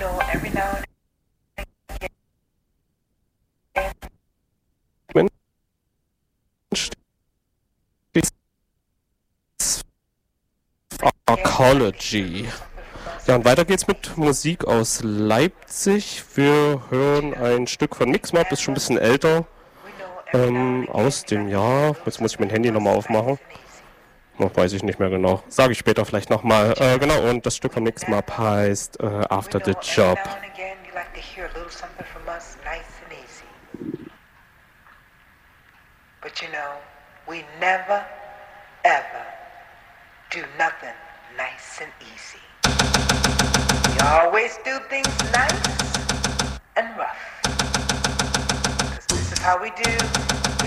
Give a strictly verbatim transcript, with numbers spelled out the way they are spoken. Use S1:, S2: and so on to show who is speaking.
S1: Arcology. Ja, und weiter geht's mit Musik aus Leipzig. Wir hören ein Stück von Mixmap, ist schon ein bisschen älter, ähm, aus dem Jahr. Jetzt muss ich mein Handy nochmal aufmachen. Noch weiß ich nicht mehr genau. Sage ich später vielleicht nochmal. Äh, genau, und das Stück von Mixmap heißt äh, After the Job.
S2: But you know, we never, ever do nothing nice and easy. We always do things nice and rough. 'Cause this is how we do